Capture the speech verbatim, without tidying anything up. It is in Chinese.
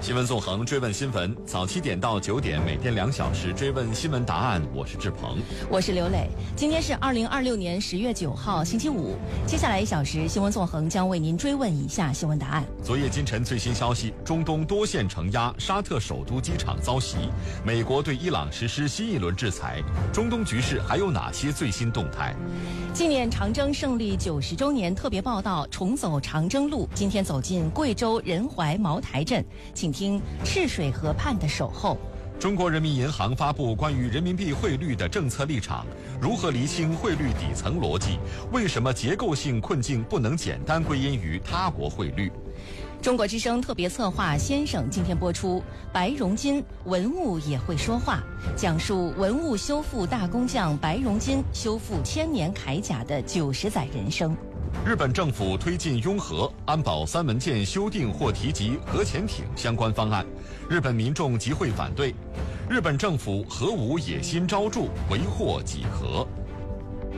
新闻纵横，追问新闻，早七点到九点，每天两小时追问新闻答案。我是志鹏， 我是刘磊。今天是二零二六年十月九号，星期五。接下来一小时，新闻纵横将为您追问以下新闻答案。 昨夜今晨最新消息：中东多线承压，沙特首都机场遭袭，美国对伊朗实施新一轮制裁。中东局势还有哪些最新动态？ 纪念长征胜利九十周年特别报道：重走长征路，今天走进贵州仁怀茅台镇，请听赤水河畔的守候。 中国人民银行发布关于人民币汇率的政策立场，如何厘清汇率底层逻辑？为什么结构性困境不能简单归因于他国汇率？ 中国之声特别策划《先生》今天播出，白荣金文物也会说话，讲述文物修复大工匠白荣金修复千年铠甲的九十载人生。 日本政府推进拥核，安保三文件修订或提及核潜艇相关方案，日本民众集会反对。日本政府核武野心昭著，为祸几何？